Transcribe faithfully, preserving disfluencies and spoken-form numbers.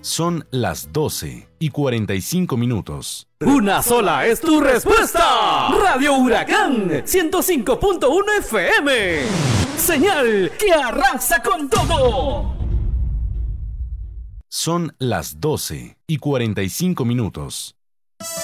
Son las doce y cuarenta y cinco minutos. Una sola es tu respuesta. Radio Huracán ciento cinco punto uno F M. Señal que arrasa con todo. Son las doce y cuarenta y cinco minutos.